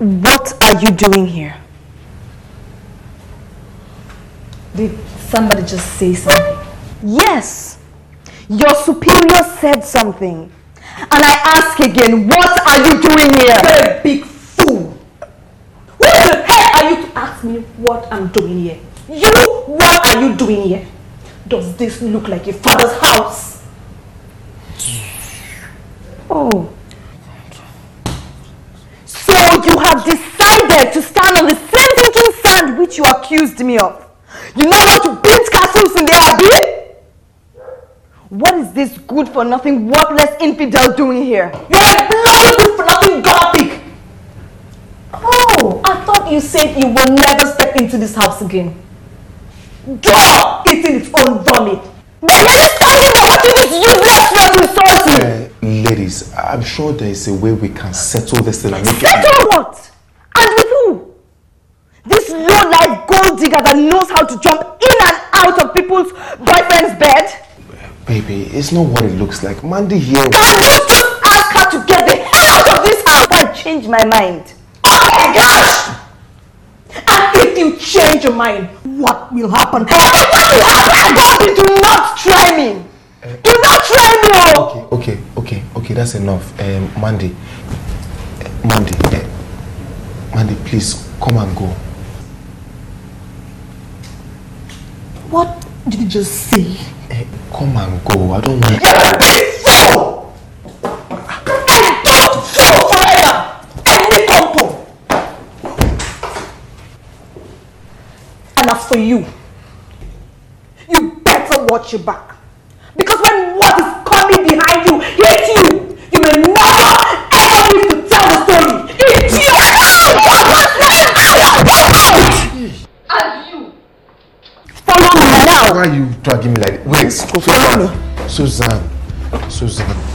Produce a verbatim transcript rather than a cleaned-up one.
What are you doing here? Did somebody just say something? Yes. Your superior said something. And I ask again, what are you doing here? You're a big fool. Who the hell are you to ask me what I'm doing here? You, what are you doing here? Does this look like your father's house? Oh. So you have decided to stand on the same thinking sand which you accused me of. You know how to build castles in the Abbey? What is this good for nothing, worthless infidel doing here? You're a bloody good for nothing garbage. Oh, I thought you said you will never step into this house again. Dog eating its own vomit. But you're just talking about this useless resources. Uh, ladies, I'm sure there is a way we can settle this thing and make it. Settle what? And with who? This low-life gold digger that knows how to jump in and out of people's boyfriend's bed? Baby, it's not what it looks like. Mandy here. Can you just ask her to get the hell out of this house? I changed my mind. Oh my gosh! And if you change your mind, what will happen? What will happen? God, do not try me. Uh, do not try me. Oh. Okay, okay, okay, okay. That's enough. Um, Mandy, uh, Mandy, uh, Mandy, please come and go. What did you just say? Uh, come and go. I don't want. You're a big fool! I don't fool forever! Any compo! And as for you, you better watch your back. Because when what is coming behind you hits you, you may never ever live to tell the story. It's you! And you! Follow me now. Why are you dragging me like that? Wait, Suzanne. Suzanne. Suzanne.